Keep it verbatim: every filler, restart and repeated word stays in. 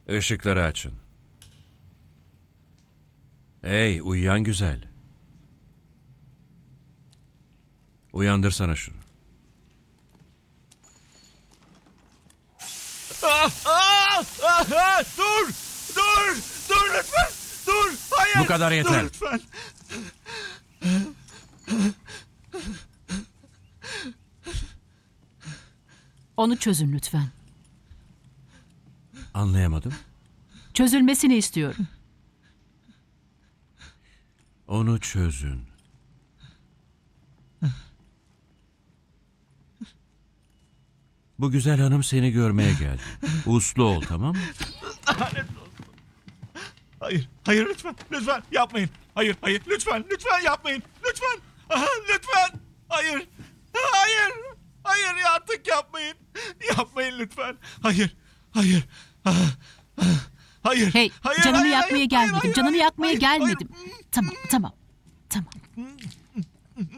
Işıkları açın. Hey, uyuyan güzel. Uyandırsana şunu. Ah, ah, ah, ah, dur! Dur! Dur lütfen! Dur! Hayır! Bu kadar yeter. Dur lütfen! Onu çözün lütfen. Anlayamadım. Çözülmesini istiyorum. Onu çözün. Bu güzel hanım seni görmeye geldi. Uslu ol, tamam mı? Lanet olsun. Hayır, hayır lütfen, lütfen yapmayın. Hayır, hayır, lütfen, lütfen yapmayın. Lütfen, aha, lütfen. Hayır, hayır, hayır ya artık yapmayın. Yapmayın lütfen. Hayır, hayır, aha, aha, hayır. Hey, hayır, canını hayır, yakmaya hayır, gelmedim. hayır, canını hayır, yakmaya hayır, gelmedim. hayır. Tamam, tamam, tamam.